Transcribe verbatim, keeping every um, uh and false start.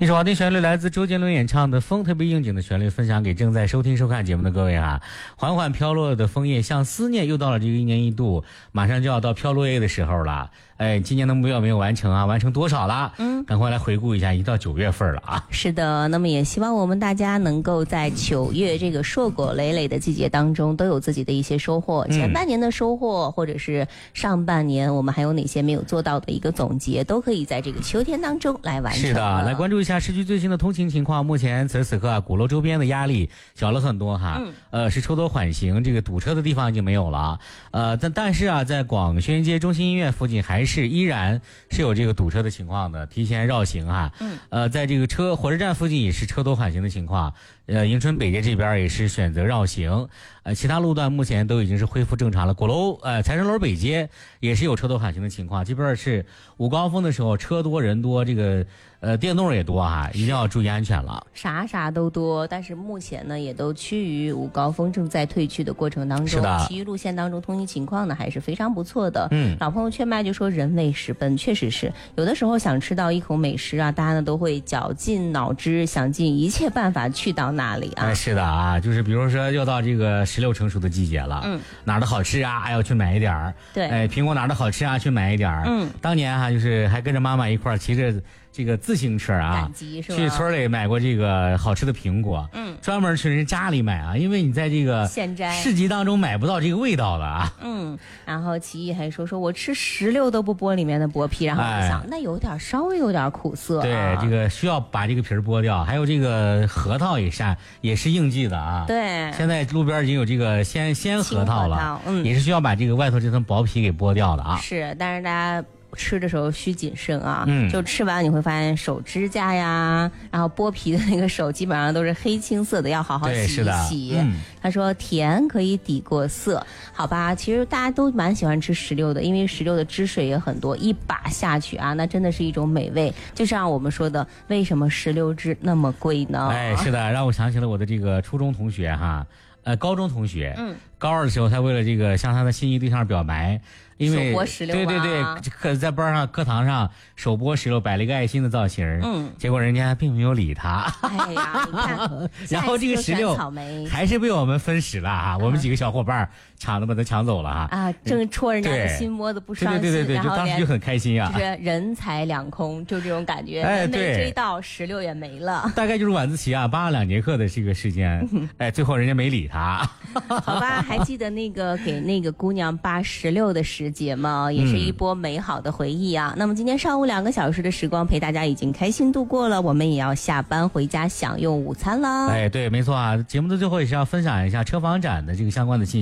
一首好听旋律来自周杰伦演唱的《风》，特别应景的旋律分享给正在收听收看节目的各位啊！缓缓飘落的枫叶像思念，又到了这个一年一度，马上就要到飘落叶的时候了。哎，今年的目标没有完成啊，完成多少了？嗯，赶快来回顾一下，已到九月份了啊！ 是的，那么也希望我们大家能够在九月这个硕果累累的季节当中，都有自己的一些收获。前半年的收获，或者是上半年我们还有哪些没有做到的一个总结，都可以在这个秋天当中来完成。 是的，来关注一下市区最新的通勤情况。目前此时此刻啊，鼓楼周边的压力小了很多哈，嗯、呃，是车多缓行，这个堵车的地方已经没有了。呃，但但是啊，在广宣街中心医院附近还是依然是有这个堵车的情况的，提前绕行哈。嗯，呃，在这个车火车站附近也是车多缓行的情况。呃，迎春北街这边也是选择绕行，呃，其他路段目前都已经是恢复正常了。鼓楼呃财神楼北街也是有车多缓行的情况，基本上是午高峰的时候车多人多，这个呃电动也多哈，一定要注意安全了。 啥啥都多，但是目前呢也都趋于午高峰正在退去的过程当中， 是的， 其余路线当中通行情况呢还是非常不错的。 嗯， 老朋友劝麦就说人为食奔，确实是有的时候想吃到一口美食啊，大家呢都会绞尽脑汁，想尽一切办法去到那里啊。 哎，是的啊，就是比如说要到这个石榴成熟的季节了，嗯，哪儿的好吃啊，还要去买一点儿。 对， 哎，苹果哪儿的好吃啊，去买一点儿。嗯，当年哈、啊，就是还跟着妈妈一块儿骑着这个自行车啊，去村里买过这个好吃的苹果，嗯，专门去人家里买啊，因为你在这个现摘市集当中买不到这个味道的啊。 嗯，然后奇艺还说说我吃石榴都不剥里面的剥皮，然后我想、哎、那有点稍微有点苦涩、啊。 对，这个需要把这个皮儿剥掉，还有这个核桃也是也是应季的啊。 对， 现在路边已经有这个鲜鲜核桃了， 嗯， 也是需要把这个外头这层薄皮给剥掉的啊。 是，但是大家吃的时候需谨慎啊，嗯，就吃完你会发现手指甲呀，然后剥皮的那个手基本上都是黑青色的，要好好洗一洗。嗯、他说甜可以抵过涩，好吧，其实大家都蛮喜欢吃石榴的，因为石榴的汁水也很多，一把下去啊，那真的是一种美味。就像我们说的，为什么石榴汁那么贵呢？ 哎，是的，让我想起了我的这个初中同学哈。呃，高中同学，嗯，高二的时候，他为了这个向他的心仪对象表白，因为手剥石榴、啊， 对对对，课在班上课堂上手剥石榴，摆了一个爱心的造型，嗯，结果人家并没有理他， 哎呀，你看， 然后这个石榴还是被我们分食了啊，我们几个小伙伴抢着把它抢走了啊， 啊，正戳人家的心摸的不伤心， 对对对对，就当时就很开心啊， 就是人财两空，就这种感觉， 哎， 没追到石榴也没了， 大概就是晚自习啊，扒了两节课的这个时间，哎，最后人家没理他。 好吧，还记得那个给那个姑娘扒石榴的时节吗？也是一波美好的回忆啊。嗯、那么今天上午两个小时的时光陪大家已经开心度过了，我们也要下班回家享用午餐了。 哎，对，没错啊。节目的最后也是要分享一下车房展的这个相关的信息。